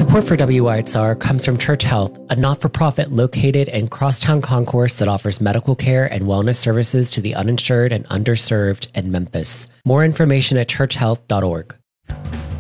Support for WYXR comes from Church Health, a not-for-profit located in Crosstown Concourse that offers medical care and wellness services to the uninsured and underserved in Memphis. More information at churchhealth.org.